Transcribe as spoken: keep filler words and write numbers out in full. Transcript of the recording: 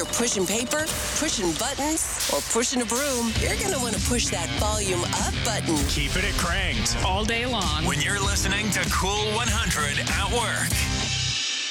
you're pushing paper, pushing buttons, or pushing a broom, you're going to want to push that volume up button. Keep it cranked all day long when you're listening to Cool one hundred at work.